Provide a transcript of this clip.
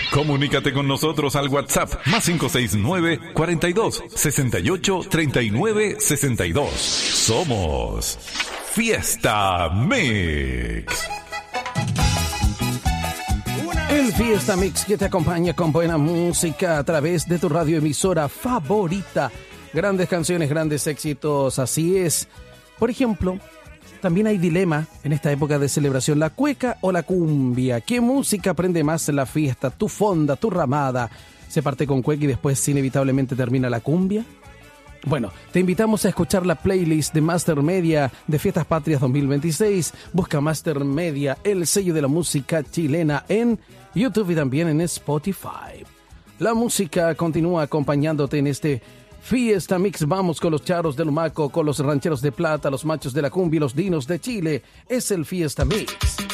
Comunícate con nosotros al WhatsApp más 569 42 68 39 62. Somos Fiesta Mix. El Fiesta Mix que te acompaña con buena música a través de tu radioemisora favorita. Grandes canciones, grandes éxitos, así es. Por ejemplo, también hay dilema en esta época de celebración, la cueca o la cumbia. ¿Qué música prende más en la fiesta? ¿Tu fonda, tu ramada? ¿Se parte con cueca y después inevitablemente termina la cumbia? Bueno, te invitamos a escuchar la playlist de Master Media de Fiestas Patrias 2026. Busca Master Media, el sello de la música chilena, en YouTube y también en Spotify. La música continúa acompañándote en este Fiesta Mix. Vamos con los charros del Humaco, con los rancheros de plata, los machos de la cumbia y los dinos de Chile. Es el Fiesta Mix.